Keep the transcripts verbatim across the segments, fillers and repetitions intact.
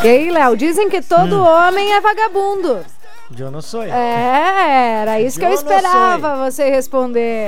E aí, Léo, dizem que todo hum. homem é vagabundo. Eu não sou. É, era isso que eu, eu esperava você responder.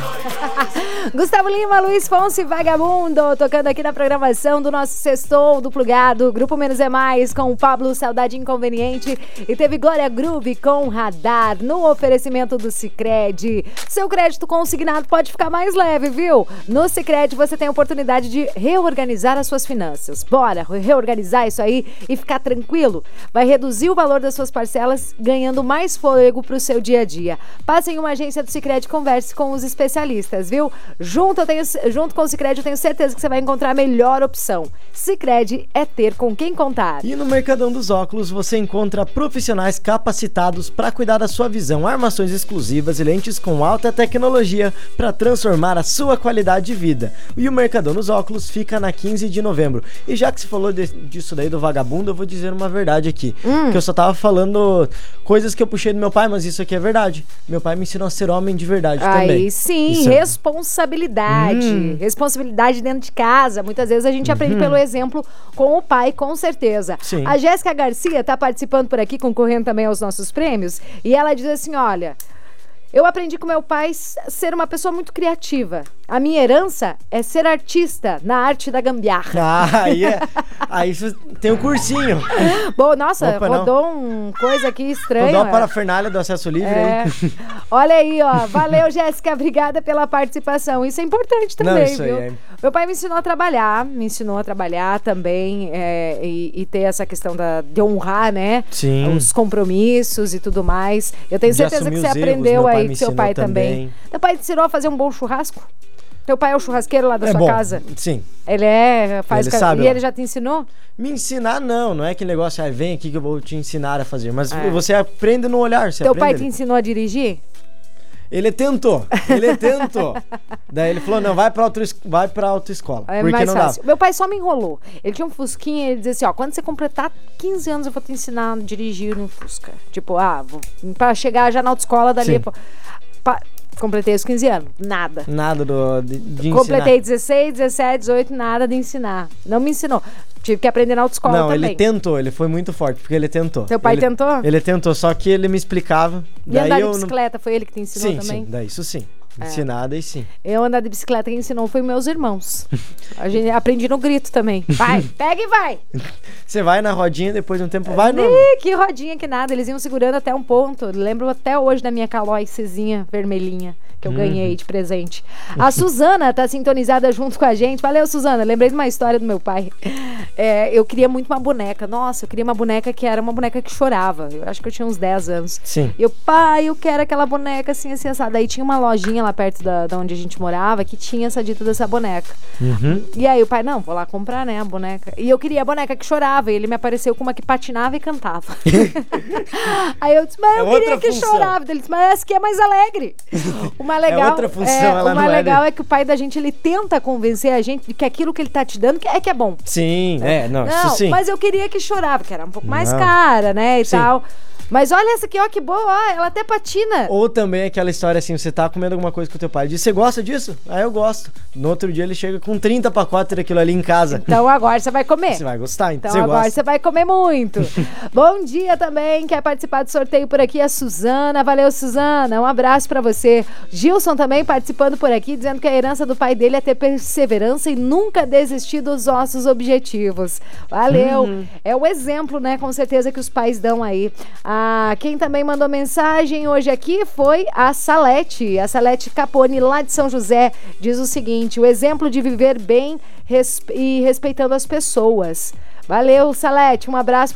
Gustavo Lima, Luiz Fonsi, Vagabundo, tocando aqui na programação do nosso Sextou do Plugado, Grupo Menos é Mais, com o Pablo Saudade Inconveniente, e teve Glória Groove com Radar, no oferecimento do Sicredi. Seu crédito consignado pode ficar mais leve, viu? No Sicredi você tem a oportunidade de reorganizar as suas finanças. Bora reorganizar isso aí e ficar tranquilo. Vai reduzir o valor das suas parcelas, ganhando mais fôlego para o seu dia a dia. Passe em uma agência do Sicredi e converse com os especialistas, viu? Junto, eu tenho, junto com o Sicredi, eu tenho certeza que você vai encontrar a melhor opção. Sicredi é ter com quem contar. E no Mercadão dos Óculos você encontra profissionais capacitados para cuidar da sua visão, armações exclusivas e lentes com alta tecnologia para transformar a sua qualidade de vida. E o Mercadão dos Óculos fica na quinze de novembro. E já que você falou de, disso daí do vagabundo, eu vou dizer uma verdade aqui. Hum. Que eu só tava falando coisas que eu puxei do meu pai, mas isso aqui é verdade. Meu pai me ensinou a ser homem de verdade Aí também. Aí sim, isso responsabilidade. Hum. Responsabilidade dentro de casa. Muitas vezes a gente uhum. aprende pelo exemplo com o pai, com certeza. Sim. A Jéssica Garcia tá participando por aqui, concorrendo também aos nossos prêmios, e ela diz assim, olha... Eu aprendi com meu pai a ser uma pessoa muito criativa. A minha herança é ser artista na arte da gambiarra. Ah, aí, é, aí tem um cursinho. Bom, nossa, Opa, rodou uma coisa aqui estranha. Rodou a parafernália do acesso livre é. aí. Olha aí, ó. Valeu, Jéssica. Obrigada pela participação. Isso é importante também, Não, isso viu? Aí é... Meu pai me ensinou a trabalhar, me ensinou a trabalhar também é, e, e ter essa questão da, de honrar, né? Sim. Os compromissos e tudo mais. Eu tenho De certeza que você aprendeu erros, aí com seu pai também. também. Teu pai te ensinou a fazer um bom churrasco? Teu pai é o churrasqueiro lá da é sua bom. casa? Sim. Ele é, faz ele ca... sabe, E ó. ele já te ensinou? Me ensinar não, não é aquele negócio, ah, vem aqui que eu vou te ensinar a fazer, mas é. você aprende no olhar, você Teu aprende. pai te ensinou a dirigir? Ele tentou, ele tentou. Daí ele falou, não, vai pra, auto, vai pra autoescola. É porque mais não fácil. dá. Meu pai só me enrolou. Ele tinha um Fusquinha e ele dizia assim, ó, quando você completar quinze anos eu vou te ensinar a dirigir no Fusca. Tipo, ah, vou, pra chegar já na autoescola dali. Pô, pa, completei os quinze anos, nada. Nada do, de, de Completei ensinar. dezesseis, dezessete, dezoito, nada de ensinar. Não me ensinou. Tive que aprender na autoescola não, também. Não, ele tentou, ele foi muito forte, porque ele tentou. Teu pai ele, tentou? Ele tentou, só que ele me explicava. E daí andar eu de bicicleta, não... foi ele que te ensinou sim, também? Sim, daí isso sim. É. Ensinada e sim. Eu andar de bicicleta, quem ensinou foi meus irmãos. A gente aprendi no grito também. Vai, pega e vai! Você vai na rodinha, depois de um tempo vai no... Ih, que rodinha que nada, eles iam segurando até um ponto. Eu lembro até hoje da minha Calói Cezinha vermelhinha, que eu uhum. ganhei de presente. A Suzana tá sintonizada junto com a gente. Valeu, Suzana, lembrei de uma história do meu pai. É, eu queria muito uma boneca. Nossa, eu queria uma boneca que era uma boneca que chorava. Eu acho que eu tinha uns dez anos. Sim. E eu, pai, eu quero aquela boneca assim, assim, assada. Daí tinha uma lojinha lá perto da, da onde a gente morava que tinha essa dita dessa boneca. Uhum. E aí o pai, não, vou lá comprar, né, a boneca. E eu queria a boneca que chorava. E ele me apareceu com uma que patinava e cantava. Aí eu disse, mas eu é queria que função. chorava. Ele disse, mas essa aqui é mais alegre. O mais legal, é outra função, é, ela o mais não legal é, é que o pai da gente, ele tenta convencer a gente de que aquilo que ele tá te dando é que é bom. Sim, é, não, Não, isso sim. mas eu queria que chorava, que era um pouco mais não. cara, né, e sim. tal. Mas olha essa aqui, ó, que boa, ó, ela até patina. Ou também aquela história assim, você tá comendo alguma coisa com o teu pai, diz, você gosta disso? Ah, eu gosto. No outro dia ele chega com trinta pacotes daquilo ali em casa. Então agora você vai comer. Você vai gostar, então, então você agora gosta. você vai comer muito. Bom dia também, quer participar do sorteio por aqui, a Suzana. Valeu, Suzana, um abraço pra você. Gilson também participando por aqui, dizendo que a herança do pai dele é ter perseverança e nunca desistir dos nossos objetivos. Valeu. Uhum. É o exemplo, né, com certeza que os pais dão aí. Ah, quem também mandou mensagem hoje aqui foi a Salete, a Salete Capone, lá de São José, diz o seguinte, o exemplo de viver bem respe- e respeitando as pessoas. Valeu, Salete, um abraço.